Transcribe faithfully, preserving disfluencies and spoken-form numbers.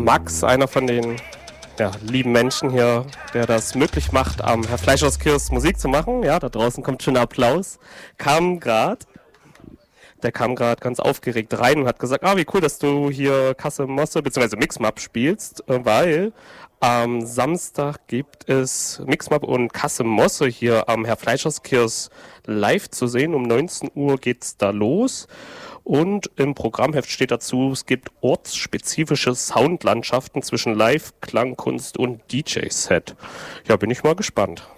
Max, einer von den ja, lieben Menschen hier, der das möglich macht, am Herr Fleischhauskiosk Musik zu machen. Ja, da draußen kommt schon Applaus. Kam gerade, der kam gerade ganz aufgeregt rein und hat gesagt, ah, wie cool, dass du hier Kasse Mosse bzw. Mixmap spielst, weil am Samstag gibt es Mixmap und Kasse Mosse hier am Herr Fleischhauskiosk live zu sehen. Um neunzehn Uhr geht's da los. Und im Programmheft steht dazu, es gibt ortsspezifische Soundlandschaften zwischen Live, Klangkunst und D J-Set. Ja, bin ich mal gespannt.